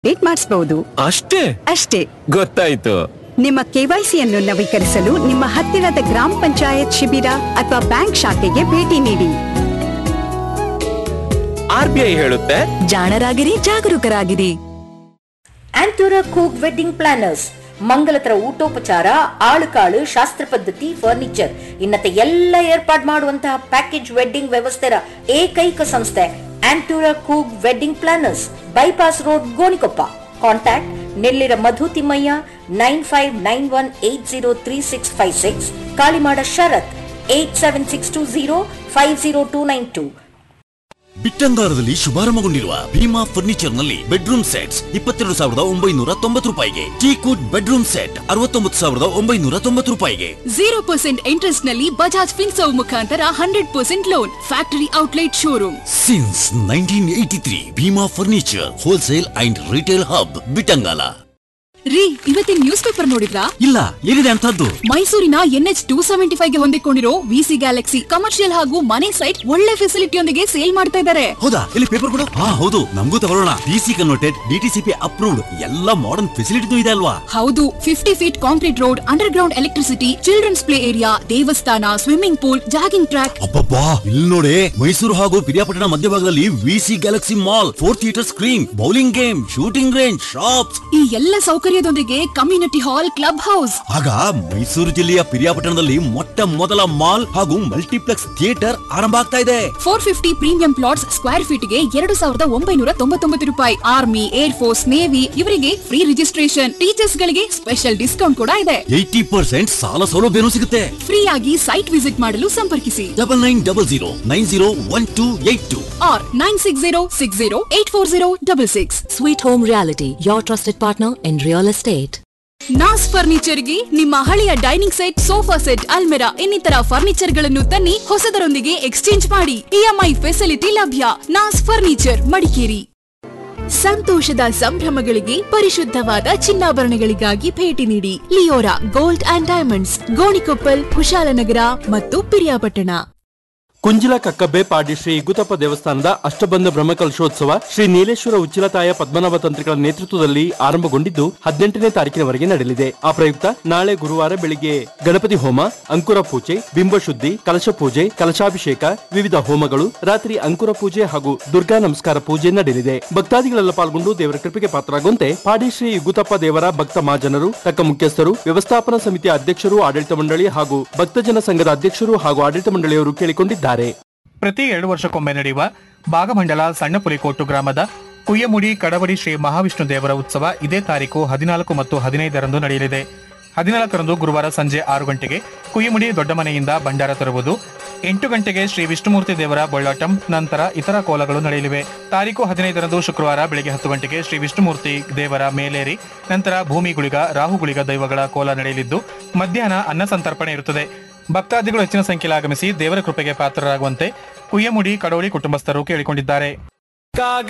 Date ಮಾಡಿಸಬಹುದು ಅಷ್ಟೇ ಗೊತ್ತಾಯ್ತು. ನಿಮ್ಮ ಕೆವೈಸಿಯನ್ನು ನವೀಕರಿಸಲು ನಿಮ್ಮ ಹತ್ತಿರದ ಗ್ರಾಮ ಪಂಚಾಯತ್ ಶಿಬಿರ ಅಥವಾ ಬ್ಯಾಂಕ್ ಶಾಖೆಗೆ ಭೇಟಿ ನೀಡಿ. RBI ಹೇಳುತ್ತೆ, ಜಾಣರಾಗಿರಿ, ಜಾಗರೂಕರಾಗಿರಿ. ಆಂಟೂರಾ ಕೂಕ್ ವೆಡ್ಡಿಂಗ್ ಪ್ಲಾನರ್ಸ್, ಮಂಗಲತರ ಊಟೋಪಚಾರ, ಆಳುಕಾಳು, ಶಾಸ್ತ್ರ ಪದ್ಧತಿ, ಫರ್ನಿಚರ್ ಇನ್ನತೆ ಎಲ್ಲ ಏರ್ಪಾಡು ಮಾಡುವಂತಹ ಪ್ಯಾಕೇಜ್ ವೆಡ್ಡಿಂಗ್ ವ್ಯವಸ್ಥೆಯ ಏಕೈಕ ಸಂಸ್ಥೆ ಆಂಟೂರಾ ಕೂಕ್ wedding planners, bypass road, Gonikoppa. Contact Nellira ಮಧು ತಿಮ್ಮಯ್ಯ 9591803656, ಕಾಳಿಮಾಡ ಶರತ್ 8762050292. ಬಿಟ್ಟಂಗಾರದಲ್ಲಿ ಶುಭಾರಂಭಗೊಂಡಿರುವ ಭೀಮಾ ಫರ್ನಿಚರ್ ನಲ್ಲಿ ಬೆಡ್ರೂಮ್ ಸೆಟ್ಸ್ 22,990 ರೂಪಾಯಿಗೆ, ಟೀಕುಡ್ ಬೆಡ್ರೂಮ್ ಸೆಟ್ 69,990 ರೂಪಾಯಿಗೆ, 0% ಇಂಟ್ರೆಸ್ಟ್ ನಲ್ಲಿ ಬಜಾಜ್ ಫಿನ್ಸರ್ವ್ ಮುಖಾಂತರ 100% loan. Factory outlet showroom since 1983. Bima furniture wholesale and retail hub, Bittangala. ರೀ, ಇವತ್ತಿನ ನ್ಯೂಸ್ ಪೇಪರ್ ನೋಡಿದ್ರಾ? ಇಲ್ಲ, ಏನಿದೆ ಅಂತದ್ದು? ಮೈಸೂರಿನ NH 275 ಗೆ ಹೊಂದಿಕೊಂಡಿರೋ VC ಗ್ಯಾಲಕ್ಸಿ ಕಮರ್ಷಿಯಲ್ ಹಾಗೂ ಮನೆ ಸೈಟ್ ಒಳ್ಳೆ ಫೆಸಿಲಿಟಿಯೊಂದಿಗೆ ಸೇಲ್ ಮಾಡ್ತಾ ಇದ್ದಾರೆ. ಹೌದಾ? ಇಲ್ಲಿ ಪೇಪರ್ ಕೊಡು. ಹೌದು, ನಮಗೂ ತಗೊಳ್ಳೋಣ. DC ಕನ್ವರ್ಟೆಡ್, DTCP ಅಪ್ರೂವ್ಡ್, ಎಲ್ಲ ಮಾಡರ್ನ್ ಫೆಸಿಲಿಟಿ ಇದೆ ಅಲ್ವಾ? ಹೌದು, 50 feet concrete road, under ground electricity, children's play area, ದೇವಸ್ಥಾನ, ಸ್ವಿಮ್ಮಿಂಗ್ ಪೂಲ್, ಜಾಗಿಂಗ್ ಟ್ರ್ಯಾಕ್. ಅಬ್ಬಬ್ಬಾ, ಇಲ್ಲಿ ನೋಡಿ, ಮೈಸೂರು ಹಾಗೂ ಪಿರಿಯಾಪಟ್ಟಣ ಮಧ್ಯಭಾಗದಲ್ಲಿ VC Galaxy mall, 4 theatre screen, bowling game, shooting range, shops, ಈ ಎಲ್ಲ ಸೌಕರ್ಯದೊಂದಿಗೆ ಕಮ್ಯುನಿಟಿ ಹಾಲ್, ಕ್ಲಬ್ ಹೌಸ್. ಆಗ ಮೈಸೂರು ಜಿಲ್ಲೆಯ ಪಿರಿಯಾಪಟ್ಟಣದಲ್ಲಿ ಮೊಟ್ಟ ಮೊದಲ ಮಾಲ್ ಹಾಗೂ ಮಲ್ಟಿಪ್ಲೆಕ್ಸ್ ಥಿಯೇಟರ್ ಆರಂಭ ಆಗ್ತಾ ಇದೆ. 450 ಪ್ರೀಮಿಯಂ ಪ್ಲಾಟ್ಸ್ ಸ್ಕ್ವೇರ್ ಫೀಟ್ ಗೆ 2,999 ರೂಪಾಯಿ. ಆರ್ಮಿ, ಏರ್ ಫೋರ್ಸ್, ನೇವಿ ಇವರಿಗೆ ಫ್ರೀ ರಿಜಿಸ್ಟ್ರೇಷನ್. ಟೀಚರ್ಸ್ ಗಳಿಗೆ ಸ್ಪೆಷಲ್ ಡಿಸ್ಕೌಂಟ್ ಕೂಡ ಇದೆ. 80% ಸಾಲ ಸೌಲಭ್ಯನೂ ಸಿಗುತ್ತೆ. ಫ್ರೀ ಆಗಿ ಸೈಟ್ ವಿಸಿಟ್ ಮಾಡಲು ಸಂಪರ್ಕಿಸಿ 9900901282 or 9606084066. Sweet Home Reality, your trusted partner in real estate. ನಾಸ್ furniture ಗೆ ನಿಮ್ಮ ಹಳೆಯ dining set, sofa set, almirah ಇನ್ನಿತರ ಫರ್ನಿಚರ್ ಗಳನ್ನು ತನ್ನಿ ಹೊಸದರೊಂದಿಗೆ ಎಕ್ಸ್ಚೇಂಜ್ ಮಾಡಿ. EMI ಫೆಸಿಲಿಟಿ ಲಭ್ಯ. ನಾಸ್ ಫರ್ನಿಚರ್, ಮಡಿಕೇರಿ. ಸಂತೋಷದ ಸಂಭ್ರಮಗಳಿಗೆ ಪರಿಶುದ್ಧವಾದ ಚಿನ್ನಾಭರಣಗಳಿಗಾಗಿ ಭೇಟಿ ನೀಡಿ Leora gold and diamonds, Gonikoppal, Kushalnagar ಮತ್ತು ಪಿರಿಯಾಪಟ್ಟಣ. ಕುಂಜಿಲ ಕಕ್ಕಬ್ಬೆ ಪಾಡಿ ಶ್ರೀ ಗುತಪ್ಪ ದೇವಸ್ಥಾನದ ಅಷ್ಟಬಂಧ ಬ್ರಹ್ಮಕಲಶೋತ್ಸವ ಶ್ರೀ ನೀಲೇಶ್ವರ ಉಚ್ಚಿಲತಾಯ ಪದ್ಮನಾಭ ತಂತ್ರಿಗಳ ನೇತೃತ್ವದಲ್ಲಿ ಆರಂಭಗೊಂಡಿದ್ದು 18ನೇ ತಾರೀಕಿನವರೆಗೆ ನಡೆಯಲಿದೆ. ಆ ಪ್ರಯುಕ್ತ ನಾಳೆ ಗುರುವಾರ ಬೆಳಿಗ್ಗೆ ಗಣಪತಿ ಹೋಮ, ಅಂಕುರ ಪೂಜೆ, ಬಿಂಬ ಶುದ್ಧಿ, ಕಲಶ ಪೂಜೆ, ಕಲಶಾಭಿಷೇಕ, ವಿವಿಧ ಹೋಮಗಳು, ರಾತ್ರಿ ಅಂಕುರ ಪೂಜೆ ಹಾಗೂ ದುರ್ಗಾ ನಮಸ್ಕಾರ ಪೂಜೆ ನಡೆಯಲಿದೆ. ಭಕ್ತಾದಿಗಳೆಲ್ಲ ಪಾಲ್ಗೊಂಡು ದೇವರ ಕೃಪೆಗೆ ಪಾತ್ರರಾಗುವಂತೆ ಪಾಡಿ ಶ್ರೀ ಗುತಪ್ಪ ದೇವರ ಭಕ್ತ ಮಹಾಜನರು, ತಕ್ಕ ಮುಖ್ಯಸ್ಥರು, ವ್ಯವಸ್ಥಾಪನಾ ಸಮಿತಿಯ ಅಧ್ಯಕ್ಷರು, ಆಡಳಿತ ಮಂಡಳಿ ಹಾಗೂ ಭಕ್ತಜನ ಸಂಘದ ಅಧ್ಯಕ್ಷರು ಹಾಗೂ ಆಡಳಿತ ಮಂಡಳಿಯವರು ಕೇಳಿಕೊಂಡಿದ್ದಾರೆ. ಪ್ರತಿ 2 ವರ್ಷಕ್ಕೊಮ್ಮೆ ನಡೆಯುವ ಭಾಗಮಂಡಲ ಸಣ್ಣ ಪುಲಿಕೋಟು ಗ್ರಾಮದ ಕುಯ್ಯಮುಡಿ ಕಡವಡಿ ಶ್ರೀ ಮಹಾವಿಷ್ಣು ದೇವರ ಉತ್ಸವ ಇದೇ ತಾರೀಕು 14 ಮತ್ತು 15ರಂದು ನಡೆಯಲಿದೆ. 14ರಂದು ಗುರುವಾರ ಸಂಜೆ 6 ಗಂಟೆಗೆ ಕುಯ್ಯಮುಡಿ ದೊಡ್ಡ ಮನೆಯಿಂದ ಭಂಡಾರ ತರುವುದು. 8 ಗಂಟೆಗೆ ಶ್ರೀ ವಿಷ್ಣುಮೂರ್ತಿ ದೇವರ ಬೊಳ್ಳಾಟಂ, ನಂತರ ಇತರ ಕೋಲಗಳು ನಡೆಯಲಿವೆ. ತಾರೀಕು 15ರಂದು ಶುಕ್ರವಾರ ಬೆಳಗ್ಗೆ 10 ಗಂಟೆಗೆ ಶ್ರೀ ವಿಷ್ಣುಮೂರ್ತಿ ದೇವರ ಮೇಲೇರಿ, ನಂತರ ಭೂಮಿ ಗುಳಿಗ, ರಾಹು ಗುಳಿಗ ದೈವಗಳ ಕೋಲ ನಡೆಯಲಿದ್ದು ಮಧ್ಯಾಹ್ನ ಅನ್ನ ಸಂತರ್ಪಣೆ ಇರುತ್ತದೆ. ಭಕ್ತಾದಿಗಳು ಹೆಚ್ಚಿನ ಸಂಖ್ಯೆಯಲ್ಲಿ ಆಗಮಿಸಿ ದೇವರ ಕೃಪೆಗೆ ಪಾತ್ರರಾಗುವಂತೆ ಕುಯ್ಯಮುಡಿ ಕಡೋಳಿ ಕುಟುಂಬಸ್ಥರು ಕೇಳಿಕೊಂಡಿದ್ದಾರೆ.